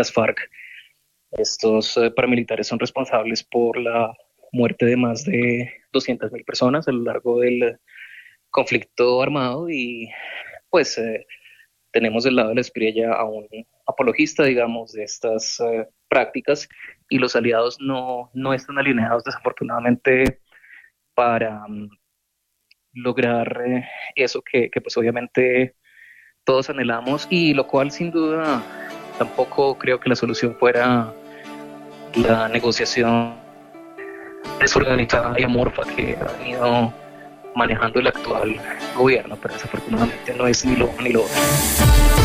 las FARC. Estos paramilitares son responsables por la muerte de más de 200.000 personas a lo largo del conflicto armado y pues tenemos del lado de la espriella a un apologista, digamos, de estas prácticas y los aliados no están alineados desafortunadamente para lograr eso que pues obviamente todos anhelamos y lo cual sin duda tampoco creo que la solución fuera la negociación desorganizada y amorfa que ha venido manejando el actual gobierno, pero desafortunadamente no es ni lo uno ni lo otro.